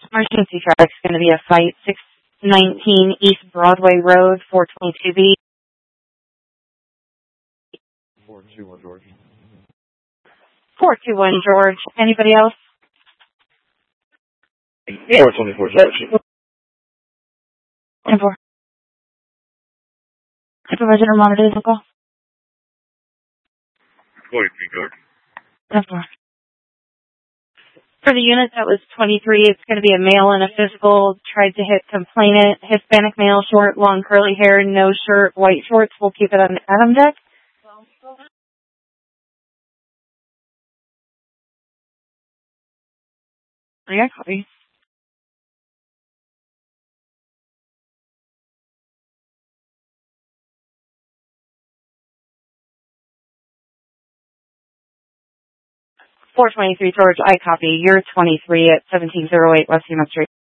Emergency traffic's going to be a fight 619 East Broadway Road, 422B. 421 George. 421 George. Anybody else? 424 George. And 4. Supervisor monitor vehicle. 43 George. And 4. For the unit that was 23, it's going to be a male in a physical, tried to hit complainant, Hispanic male, short, long, curly hair, no shirt, white shorts. We'll keep it on the Adam deck. Yeah, copy. .423 George, I copy. You're 23 at 1708 West Union Street.